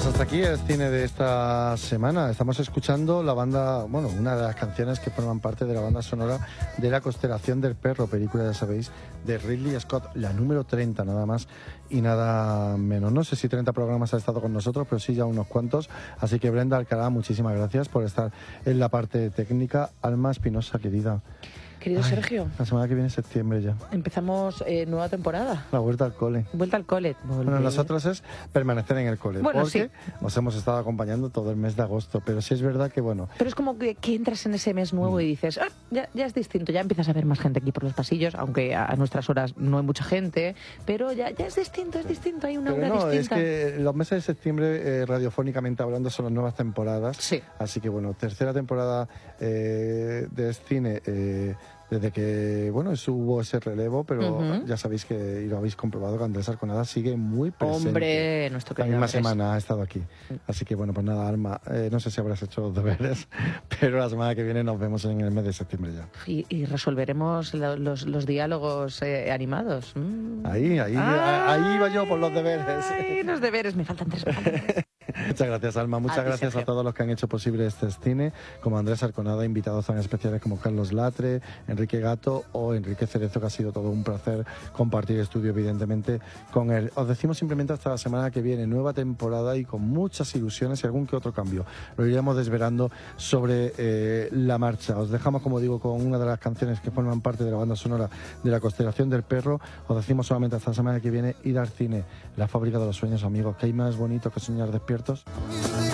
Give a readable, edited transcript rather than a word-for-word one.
Pues hasta aquí el cine de esta semana. Estamos escuchando la banda, bueno, una de las canciones que forman parte de la banda sonora de La Constelación del Perro, película, ya sabéis, de Ridley Scott, la número 30, nada más y nada menos. No sé si 30 programas ha estado con nosotros, pero sí ya unos cuantos. Así que Brenda Alcalá, muchísimas gracias por estar en la parte técnica. Alma Espinosa, querida. Querido Sergio. La semana que viene es septiembre ya. Empezamos nueva temporada. La vuelta al cole. Vuelta al cole. Bueno, nosotros es permanecer en el cole. Bueno, porque sí. os hemos estado acompañando todo el mes de agosto. Pero sí es verdad que, bueno... Pero es como que entras en ese mes nuevo y dices, ya es distinto. Ya empiezas a ver más gente aquí por los pasillos, aunque a nuestras horas no hay mucha gente. Pero ya es distinto, Hay una pero aura no, distinta. Es que los meses de septiembre, radiofónicamente hablando, son las nuevas temporadas. Sí. Así que, bueno, tercera temporada de cine... desde que, bueno, hubo ese relevo, pero ya sabéis que, y lo habéis comprobado, que Andrés Arconada sigue muy presente. Hombre, nuestro querido La misma Andrés. semana ha estado aquí. Así que, bueno, pues nada, Alma, no sé si habrás hecho los deberes, pero la semana que viene nos vemos en el mes de septiembre ya. Y resolveremos los diálogos animados. Ahí iba yo por los deberes. Ay, los deberes, me faltan tres. Muchas gracias, Alma. Muchas gracias Sergio. a todos los que han hecho posible este cine, como Andrés Arconada, invitados tan especiales como Carlos Latre, Enrique Gato o Enrique Cerezo, que ha sido todo un placer compartir estudio, evidentemente, con él. Os decimos simplemente hasta la semana que viene, nueva temporada y con muchas ilusiones y algún que otro cambio. Lo iremos desvelando sobre la marcha. Os dejamos, como digo, con una de las canciones que forman parte de la banda sonora de La Constelación del Perro. Os decimos solamente hasta la semana que viene, ir al cine, la fábrica de los sueños, amigos. ¿Qué hay más bonito que soñar despiertos?